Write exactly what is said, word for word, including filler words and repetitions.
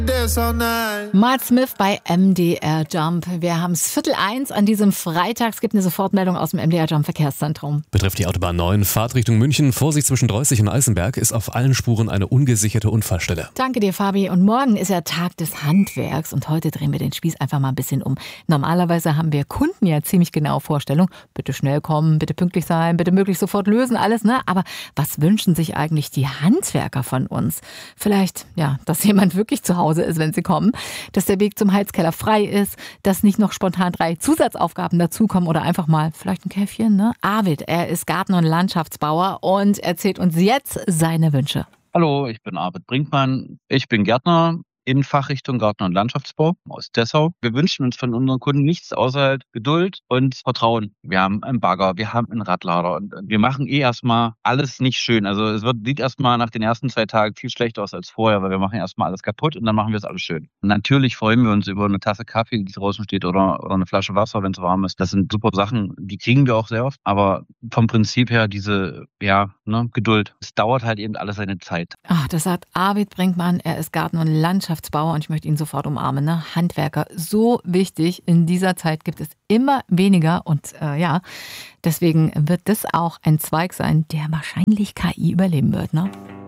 Mart Smith bei M D R Jump. Wir haben es Viertel eins an diesem Freitag. Es gibt eine Sofortmeldung aus dem M D R Jump Verkehrszentrum. Betrifft die Autobahn neun, Fahrt Richtung München. Vorsicht zwischen Dreußig und Eisenberg, ist auf allen Spuren eine ungesicherte Unfallstelle. Danke dir, Fabi. Und morgen ist ja Tag des Handwerks. Und heute drehen wir den Spieß einfach mal ein bisschen um. Normalerweise haben wir Kunden ja ziemlich genaue Vorstellungen. Bitte schnell kommen, bitte pünktlich sein, bitte möglichst sofort lösen, alles, ne? Aber was wünschen sich eigentlich die Handwerker von uns? Vielleicht, ja, dass jemand wirklich zu Hause ist, wenn sie kommen, dass der Weg zum Heizkeller frei ist, dass nicht noch spontan drei Zusatzaufgaben dazukommen oder einfach mal vielleicht ein Käffchen, ne? Arvid, er ist Garten- und Landschaftsbauer und erzählt uns jetzt seine Wünsche. Hallo, ich bin Arvid Brinkmann. Ich bin Gärtner in Fachrichtung Garten- und Landschaftsbau aus Dessau. Wir wünschen uns von unseren Kunden nichts außer Geduld und Vertrauen. Wir haben einen Bagger, wir haben einen Radlader und wir machen eh erstmal alles nicht schön. Also es wird, sieht erstmal nach den ersten zwei Tagen viel schlechter aus als vorher, weil wir machen erstmal alles kaputt und dann machen wir es alles schön. Und natürlich freuen wir uns über eine Tasse Kaffee, die draußen steht, oder, oder eine Flasche Wasser, wenn es warm ist. Das sind super Sachen, die kriegen wir auch sehr oft. Aber vom Prinzip her diese, ja, ne, Geduld. Es dauert halt eben alles seine Zeit. Ach, das sagt Arvid Brinkmann. Er ist Garten- und Landschaftsbauer. Und ich möchte ihn sofort umarmen. Ne? Handwerker, so wichtig. In dieser Zeit gibt es immer weniger. Und äh, ja, deswegen wird das auch ein Zweig sein, der wahrscheinlich K I überleben wird. Ne?